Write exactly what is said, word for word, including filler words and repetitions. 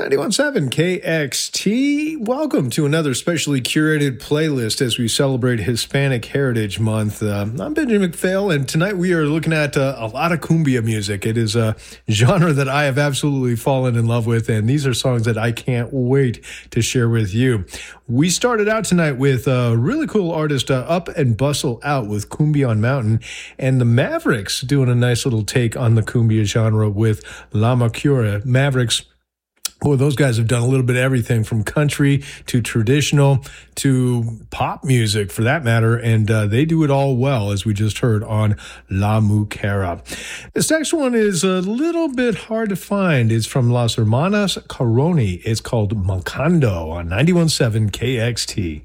ninety-one point seven K X T. Welcome to another specially curated playlist as we celebrate Hispanic Heritage Month. Uh, I'm Benjamin McPhail, and tonight we are looking at uh, a lot of cumbia music. It is a genre that I have absolutely fallen in love with, and these are songs that I can't wait to share with you. We started out tonight with a really cool artist, uh, Up and Bustle Out with Cumbia on Mountain, and the Mavericks doing a nice little take on the cumbia genre with La Mercure. Mavericks, well, those guys have done a little bit of everything from country to traditional to pop music, for that matter, and uh, they do it all well, as we just heard on La Muquera. This next one is a little bit hard to find. It's from Las Hermanas Caroni. It's called Mancando on ninety-one point seven K X T.